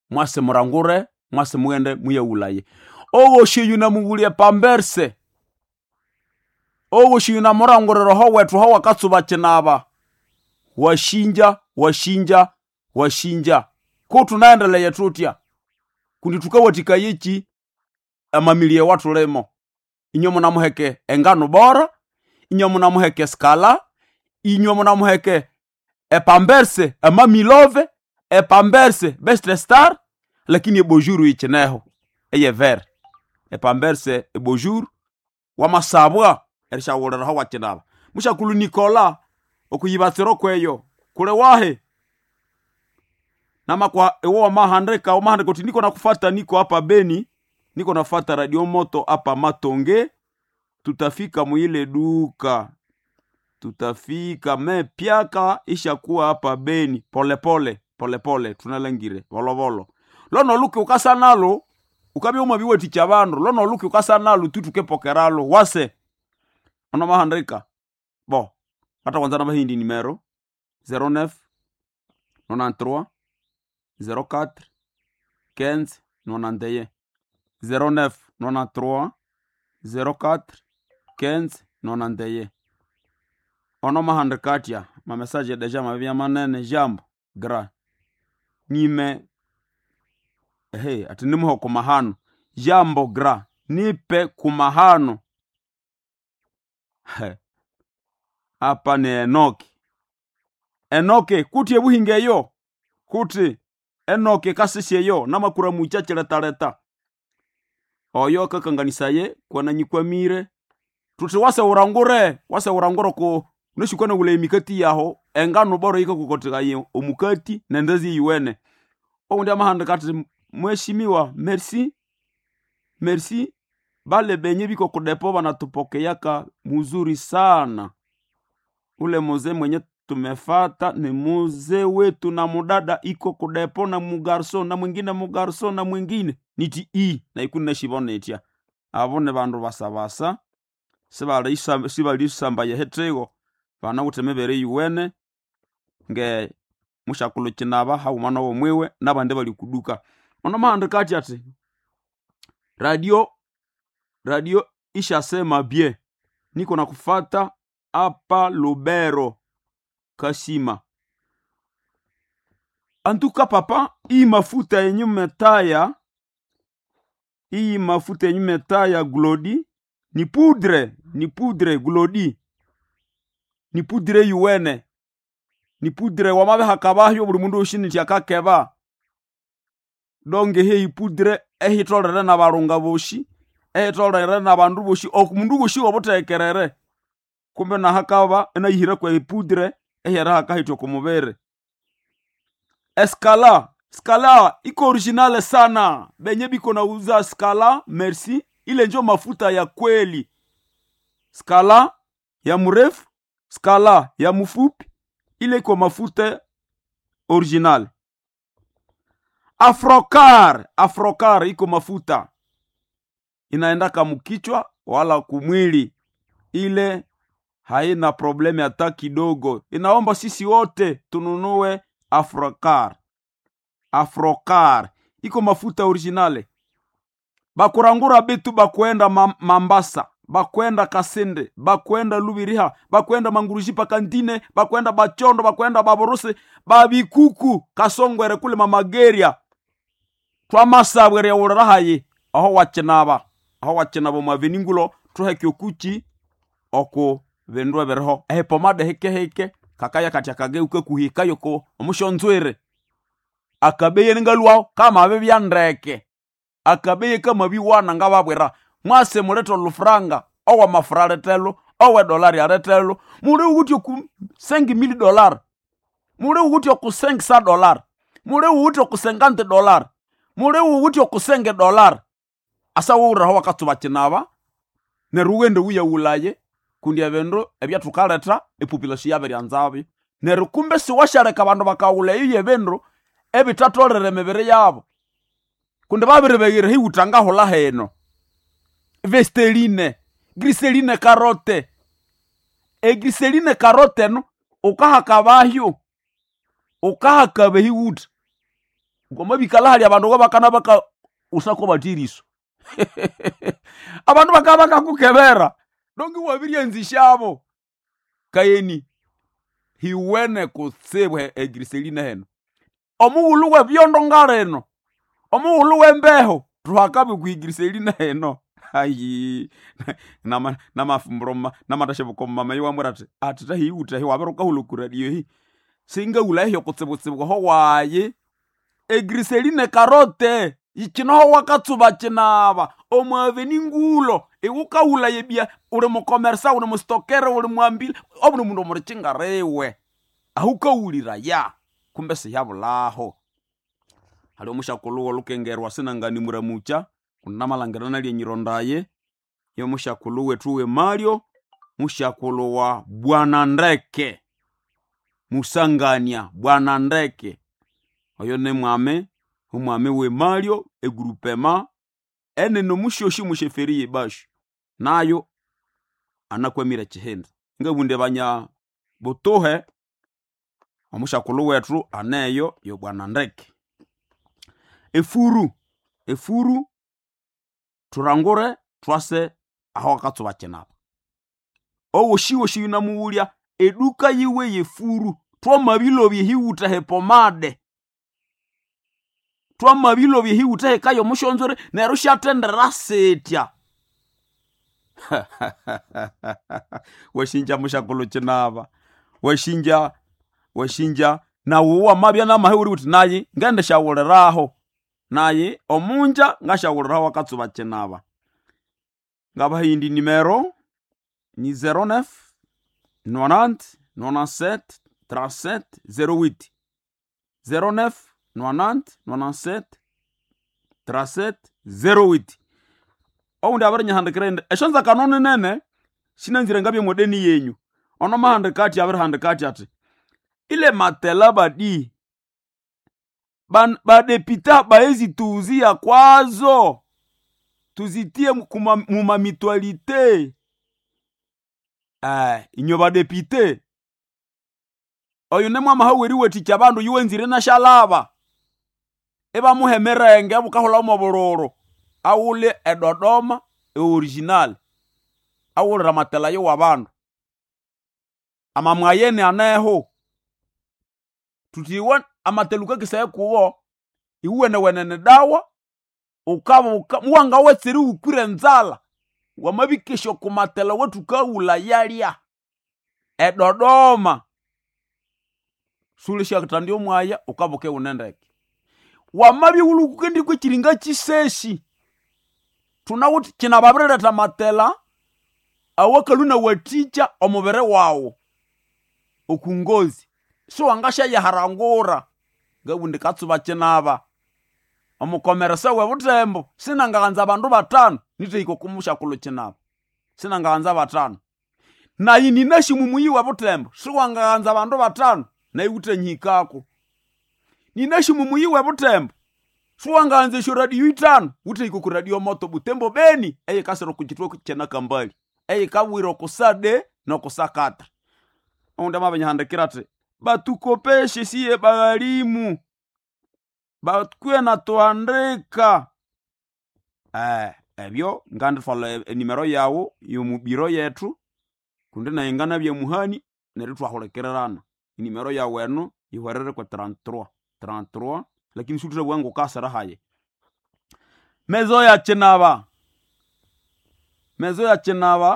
mwase murangure mwase muende muyeulaye owoshi na mugulie pamberse owoshi na murangurero ho wetu ho wakatsuba kinaba washinja ko tunaendelea tutya kundi tukawatika yichi amamilie watu lemo inyo munamuheke engano bora inyo munamuheke skala inyo munamuheke epamberse amamilove epamberse best star lakini ebojuru ichineho eye ver epamberse ebojuru wamasabwa erishawolera ho wakinaba mushakulu Nikola okuyibatsiro kweyo kule wahe nama kwa ewo mahandreka kuti niko nakufata niko hapa Beni niko nafata Radio Moto hapa Matonge tutafika muile duka tutafika piaka ishakuwa hapa Beni pole tunalengire volovolo lono luki ukasanalo ukabi umabiwe tichabando lono luki ukasanalo tutukepokeralo wase ono mahandreka bo hata kwanza namba hindi numero 09 93 04 15 91 09 93 04 15 91 ono mahandrekatia ma message deja mavia manene jambo gra nime atinimuho kumahano jambo gra nipe kumahano hapa ni Enoke kuti ebuhingeyo kuti Enoke kasisyeyo namakura muchache leta oyo kakanganisaye kwana nyikwamire tuti wase uranguro ko nishikone ule mikati yaho engano boro ika kukotigaye omukati nendezi yuwene ondi amahanda kati mheshimiwa merci bale benye biko kudepo banatupokeyaka muzuri sana ule muze mwenye tumefata ni muze wetu na mudada iko kudepo na mugarso na mwingine niti na ikune shibone itia abone bandu basabasa sibali samba ye hetego bana utemebere yuwene nge mushakulu kinaba haumana wo mwewe nabande bali kuduka ono mahandikati ati radio ishasema bie niko nakufata hapa Lubero Kasima antuka papa hii mafuta yenye metaya Glody ni poudre Glody ni poudre yuwene ni poudre wamabe hakabahyo buli mundu ushini yakakeba donge hei poudre ehitolere na barunga boshi ehitolere na bandu boshi okumundu boshi obutekerere kumbe na hakaba enayihira kwa poudre ehera hakahito kumubere Skala iko originale sana benye biko na uza Skala merci ile njo mafuta ya kweli Skala ya mrefu Skala ya mfupi ile iko mafuta original Afrocar iko mafuta inaenda kama kichwa wala kumwili ile haina problemi hata kidogo inaomba sisi wote tununue Afrocar iko mafuta originale bakurangura bitu bakwenda Mambasa bakwenda Kasende bakwenda Lubiriha bakwenda Mangurujipa Kantine bakwenda Bachondo bakwenda Baborose babikuku Kasongwere kule Mamageria twamasabwere urarahaye aho wacenaba maveningulo tuheke okuchi oko vendwa berho pomade heke kakaya katya kageuke kuhika yoko omushonzwere akabeye ngalwao kama abebya ndeke akabeye kama biwana ngababwera mwase muleto lufranga owa mafraretelo owa dolari aretelo mure uguti ku $5,000 mure uguti ku $500 mure uguti ku $50 mure uguti ku $100 asa wura ho wakatuba kinaba ne ruwende uya ulaye kundi abendo ebya tukaleta epopulation yabere anzabi ne rukumbe si washareka bandu bakawule yebendo ebitatolere mebere yabo kundi babere begere hiutanga hola heno Vesteline Glycerine carotte Glycerine carotte no ukahaka bahyo ukahaka behiwut ngoma bikala hali abantu bakana baka usako batiriso abantu bakaba kukebera dongi wabiryanzishabo kayeni hiwene kutsebwe egriselina heno omuhulu we byondo ngareno omuhulu we mbeho twakabe kuigriselina heno ayi namafumbro namatasheboko mama yiwamurate atita hiuta hiwaberuka hulukura diyo hi singa ulahi okutsebutsebuka ho waye egriseline karote ikinoho wakatsuba kinaba omwaveni ngulo ewukaula yebia uri mukomersa uri mustokere uri mwambile obuni mundu muri chingarewe ahukaulira ya kumbe siyabulaho hali omushakulu olukengerwa sinangani muramucha kunamalangirana lyenyirondaye yo mushakulu wetu we Mario mushakulu wa Bwana Ndeke musangania Bwana Ndeke oyo ne umwame we Mario egrupema ene no mushoshi musheferiye bashu nayo anakwemira chihenda ngabunde banya botohe omushakulu wetu aneyo yo Bwana Ndeke efuru turangore twase aho katsuba chenaba owo shi namuwulya eduka yiwe yefuru twamabilobi hiuta hepomade twamabilobi hiuta hekayo mushonzore nero shatendera setya washinja mushakulu chenaba washinja na uwa mabya na mahuri uti nayi ngende shawuleraho naye omunja ngashawuleraho wakatsuba chenaba ngaba hindi numero ni 09 90 97 37 08 09 90 97 37 08 oundi abarinya handikirende eshonza kanone nene shinanzire ngabye modeni yenyu ono mahandikati abari handikati ati ile matela badi badepita baezi tuzia kwazo tuzitie mumamitualite inyo badepite oyo nemwa mahaweri weticha bandu yuwenzire na shalaba eba muhemerenge bukahola mobororo awule edodoma original awule ramatela yo wabandu amamwayene aneho tutiwa amateluka kisaye kuwo iwene wenene dawa ukaba muwanga wetsiri ukure nzala wamabikisho kumatela wetu kaula yalia edodoma sulisha kitandio mwaya ukaboke unendeke wamabi ulukukendi kwichiringa chiseshi tunawuti kinababirira tamatela awakaluna waticha omubere wawo okungozi so wangasha ya harangura ngabundi katsuba chenaba omukomeresa we butembo sinanganza bandu batano niteiko kumusha kulo chenaba sinanganza batano na yini nashimu muyiwe butembo so wanganza bandu batano na iwute nyikako ninashimu muyiwe butembo so wanganza shoradi yitano uteiko ku radio moto butembo beni kasero kujitwa kuchena kambali kawiro kusade no kusakata onda mabanyahandikirate batukopeshe siye bagalimu batkuye na tuandika ebyo ngandifala nimero yawo yomubiro yetu kundi na ingana bya muhani neri twaholekererana nimero yawo eno ihwerere kwa 33 lakini sutura bwangu kasara haye mezo ya chenaba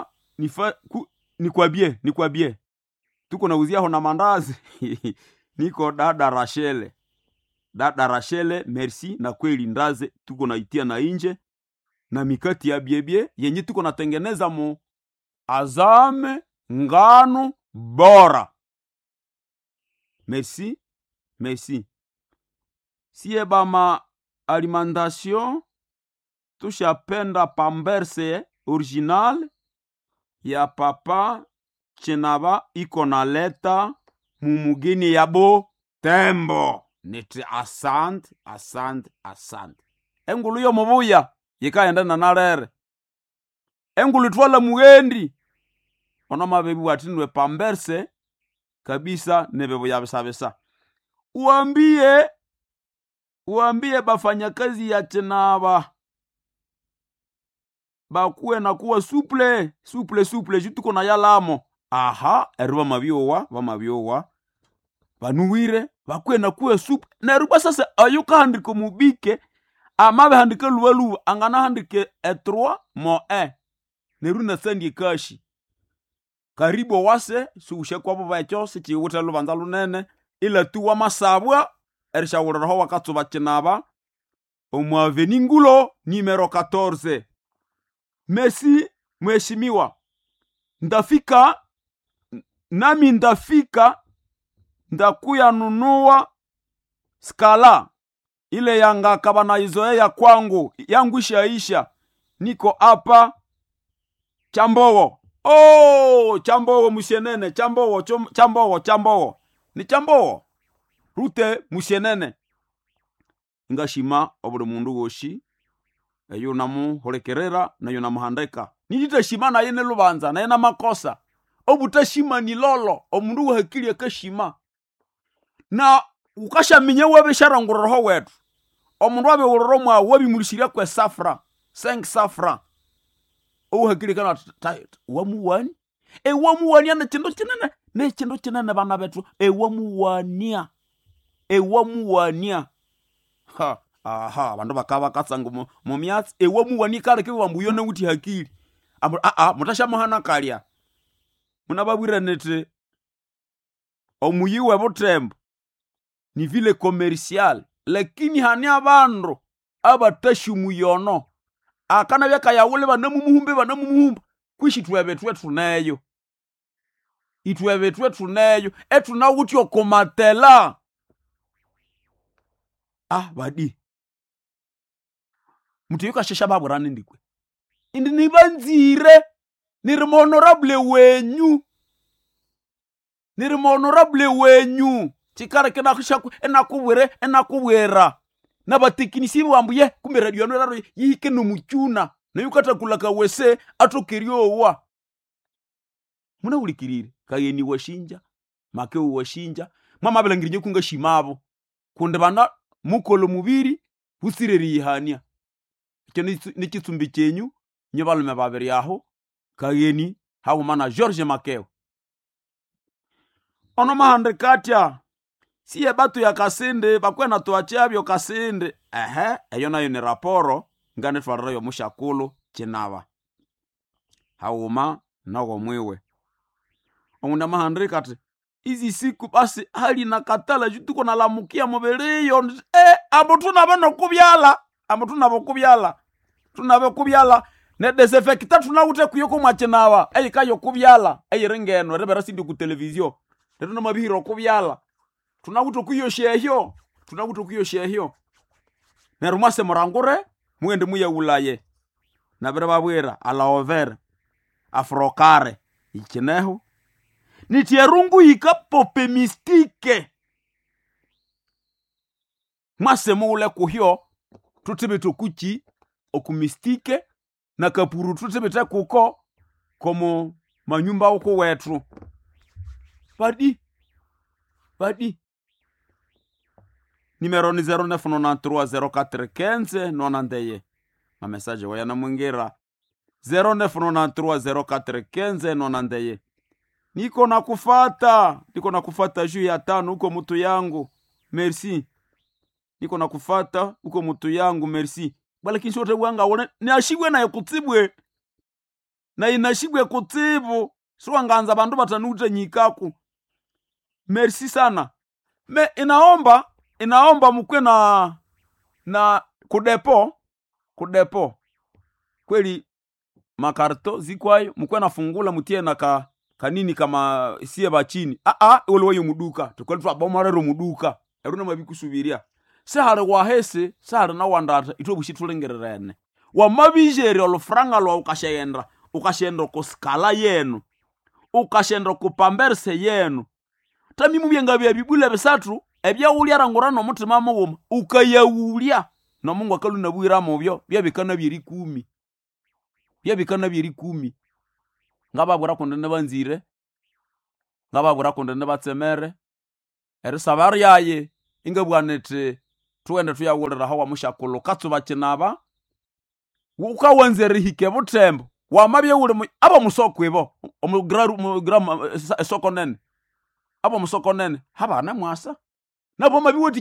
ni kwa bie tuko nauzia ho na mandazi niko dada Rachele merci na kweli ndaze tuko naitia na inje na mikati ya biebie yenye tuko natengeneza mu azame ngano bora merci siye bama alimentation tushapenda pamberse original ya papa chenaba iko na leta mumugini yabo tembo niti asante engulu yo mubuya yikaenda na narere engulu twala mugendi ono mabebi watinwe pamberse kabisa nebebo yabesabesa uambie uambie bafanyakazi ya chenaba bakuwe na kuwa suple jutuko na yalamo. Aha, eruba mabiowa banuwire bakuwe na kuwa suple neruba sasa ayuka handiko mubike amabe handike luwa angana handike 3 mo 1 neruna sandi kashi karibu wase sushe kwa baba echo sichiwuta lubanza lunene ila tuwa masabwa erishawuriraho wakatsuba chinaba omwaveni ngulo numero 14. Messi mheshimiwa, ndafika ndakuya nunua skala ile yanga kabana izoea kwangu yangu ishaisha, niko hapa Chambogo. Oh, Chambogo mushenene, Chambogo ni Chambogo rute mushenene ngashima obule mundu woshi eyo namu holekerera nayo namuhandeka niditashima na yene lubanza na yena makosa obutashima ni lolo omundu wahakili akashima na ukashaminya wabe sharanguroro wetu omundu wabe uroro mwa wabimulishira kwa safra 5 safra hakili kana tight wamuwani ana chindo chinene ne chindo chinene bana betu wamuwania ha aha bandu bakaba katsangu mu myatsi wamuwani kale ke bambuyo ne uti hakili mutashamuhana kalya munababwira nete omuyiwe butembo ni vile commercial lakini hani abandu abatashimu yono akana byaka yawule banamumuhumba kwishi twebetwe tuneyo etuna wuti okomatela badi mutu yuka shesha baburane ndikwe indi nibanzire niri honorable wenyu chikara kena kushaku enakubwera nabatikinisi bambuye kumbe radio raro yihike no mucyuna nayo katakulaka wese atokeryowa muna ulikirire kayeni washinja make washinja mama belangirinye kunga shimabo kunde bana mukolo mubiri busireri yihania cyo nikitsumbi cyenyu nyebalume babiri yaho kayeni hawo mana George Makeo ono mahande katya siye batu ya Kasende bakwena tuachabyo Kasende eyo nayo ni raporo ngane twarara yo mushakulu chinaba hauma nago mwiwe omunda mahande kati izi siku basi hali na katala jutuko na lamukia mobeleyo abutuna bano kubyala tunabe kubyala ne desinfecta tunawute kuyoko mwachinaba kayo kubyala rengeno rebera sindi ku television retuna mabihiro kubyala tunawute kuyoshehyo nerumase morangure mwende muya ulaye nabere babwera ala over afrokare ikineho nitierungu ikapope mistike mwase mule kuhyo tutibito kuchi okumistike na kapuru tutibite kuko komo manyumba uko wetu badi numero ni 09930415 ma message wayana mwingira 09930415 niko nakufata juu ya 5 uko mtu yangu merci niko nakufata uko mtu yangu merci bala kinshote wanga wone ni ashigwe na yakutibwe na inashigwe kutibu sio nganza bandu batanuta nyikaku merci sana me inaomba mkwe na kudepo kweli makarto zikwayo mkwe nafungula mutie na kanini kama siye bachini ule wayo muduka tukweli twabomorero muduka eruna mabikusubiria sehare wahese sehare na wandata itobushitulengererene wamabijeri olufranga lwa ukashenda ko skala yenu ukashenda kupamberse yenu tami mubyenga bya bibule besatu ebya ulya rangura no mutima mawoma ukayawulya no Mungu akaluna bwira mubyo byabikana biri 10 ngababura kondene banzire ngababura kondene batsemere erisabari yaye ingabwanete tuende tuyawulira hawa mushakulu katsuba kinaba ukawanze rihike butembo wamabye uli aba musoko ibo omugram soko nene aba musoko nene habana mwasa nabo mabiwoti